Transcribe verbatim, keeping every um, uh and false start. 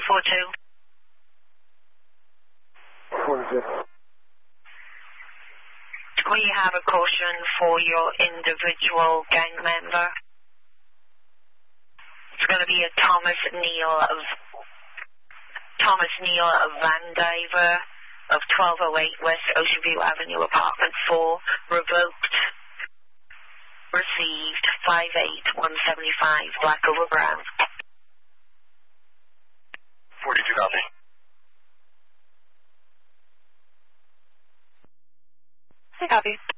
four two. forty-six. We have a caution for your individual gang member. It's going to be a Thomas Neal of Thomas Neal of Vandiver of twelve oh eight West Ocean View Avenue, apartment four, revoked. Received five eight one seven five, black over brown. forty-two copy. I copy.